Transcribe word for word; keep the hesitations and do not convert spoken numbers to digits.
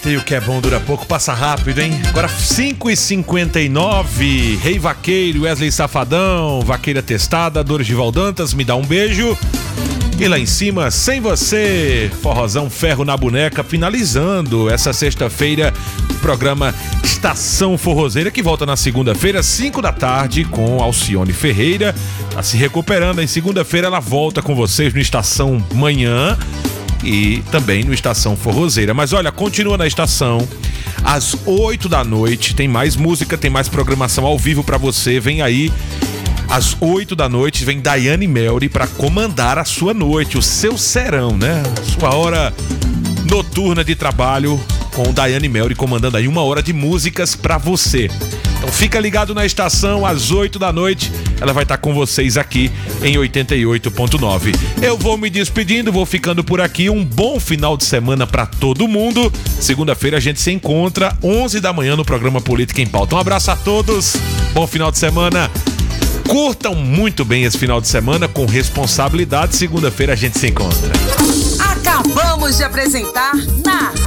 Eita, e o que é bom dura pouco, passa rápido, hein? Agora cinco e cinquenta e nove, Rei Vaqueiro, Wesley Safadão, Vaqueira Testada, Dorival Dantas, Me Dá um Beijo. E lá em cima, Sem Você, Forrozão Ferro na Boneca, finalizando essa sexta-feira o programa Estação Forrozeira, que volta na segunda-feira, cinco da tarde, com Alcione Ferreira. Tá se recuperando, em segunda-feira ela volta com vocês no Estação Manhã e também no Estação Forrozeira. Mas olha, continua na estação, às oito da noite, tem mais música, tem mais programação ao vivo pra você, vem aí. Às oito da noite vem Daiane Melry para comandar a sua noite, o seu serão, né? Sua hora noturna de trabalho com Daiane Melry comandando aí uma hora de músicas para você. Então fica ligado na estação, às oito da noite, ela vai estar com vocês aqui em oitenta e oito ponto nove. Eu vou me despedindo, vou ficando por aqui. Um bom final de semana para todo mundo. Segunda-feira a gente se encontra onze da manhã no programa Política em Pauta. Um abraço a todos, bom final de semana. Curtam muito bem esse final de semana com responsabilidade. Segunda-feira a gente se encontra. Acabamos de apresentar na